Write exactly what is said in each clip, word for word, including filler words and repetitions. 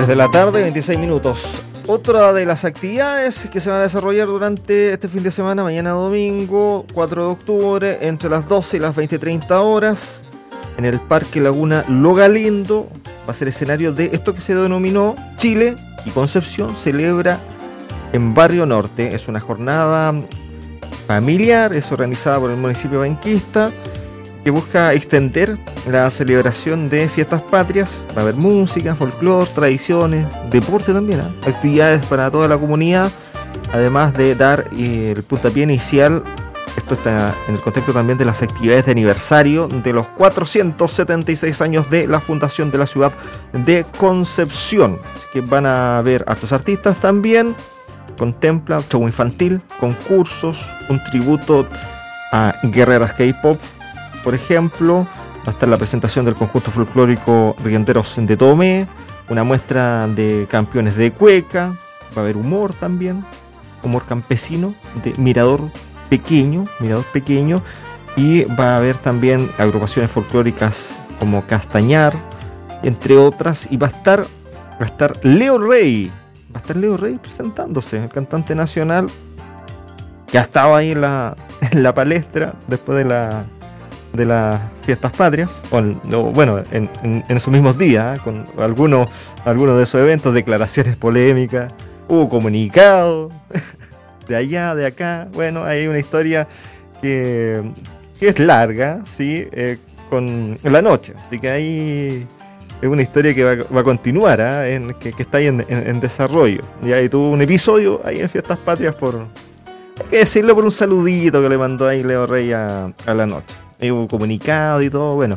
tres de la tarde, veintiséis minutos. Otra de las actividades que se van a desarrollar durante este fin de semana, mañana domingo, cuatro de octubre, entre las doce y las veinte treinta horas, en el Parque Laguna Lo Galindo, va a ser escenario de esto que se denominó Chile y Concepción celebra en Barrio Norte. Es una jornada familiar, es organizada por el municipio banquista, que busca extender la celebración de fiestas patrias. Va a haber música, folclore, tradiciones, deporte también, ¿eh? Actividades para toda la comunidad, además de dar eh, el puntapié inicial. Esto está en el contexto también de las actividades de aniversario de los cuatrocientos setenta y seis años de la fundación de la ciudad de Concepción. Así que van a ver hartos artistas también. Contempla show infantil, concursos, un tributo a guerreras K-pop, por ejemplo. Va a estar la presentación del conjunto folclórico Rienderos de Tomé, una muestra de campeones de cueca, va a haber humor también, humor campesino de Mirador Pequeño, Mirador Pequeño, y va a haber también agrupaciones folclóricas como Castañar, entre otras, y va a estar, va a estar Leo Rey, va a estar Leo Rey presentándose, el cantante nacional que ha estado ahí en la, en la palestra después de la de las fiestas patrias, o, o bueno, en, en, en esos mismos días, ¿eh? Con algunos, algunos de esos eventos, declaraciones polémicas, hubo comunicado de allá, de acá. Bueno, hay una historia que, que es larga, sí, eh, con la noche, así que ahí es una historia que va, va a continuar, ¿eh? en, que, que está ahí en, en, en desarrollo. Y ahí tuvo un episodio ahí en fiestas patrias por, hay que decirlo, por un saludito que le mandó ahí Leo Rey a, a la noche. Hubo comunicado y todo, bueno.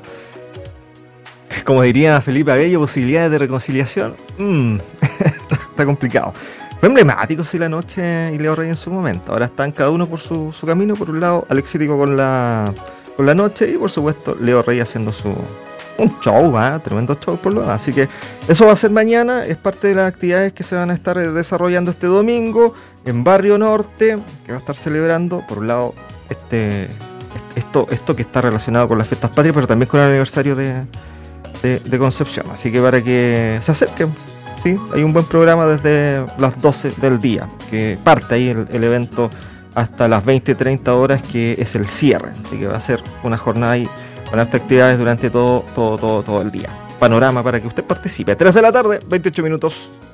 Como diría Felipe Abello, posibilidades de reconciliación. Mm, está, está complicado. Fue emblemático sí la noche y Leo Rey en su momento. Ahora están cada uno por su, su camino. Por un lado, Alexítico con la con la noche y por supuesto Leo Rey haciendo su un show, ¿eh? Tremendo show por lo demás. Así que eso va a ser mañana. Es parte de las actividades que se van a estar desarrollando este domingo en Barrio Norte, que va a estar celebrando, por un lado, este... Esto, esto que está relacionado con las fiestas patrias, pero también con el aniversario de, de, de Concepción. Así que para que se acerquen, ¿sí? Hay un buen programa desde las doce del día, que parte ahí el, el evento hasta las veinte treinta horas, que es el cierre. Así que va a ser una jornada ahí con hartas actividades durante todo, todo, todo, todo el día. Panorama para que usted participe. tres de la tarde, veintiocho minutos.